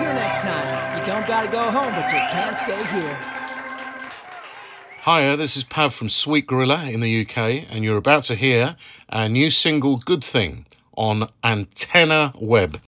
Till next time, you don't gotta go home, but you can't stay here. Hiya, this is Pav from Sweet Gorilla in the UK, and you're about to hear our new single Good Thing on Antenna Web.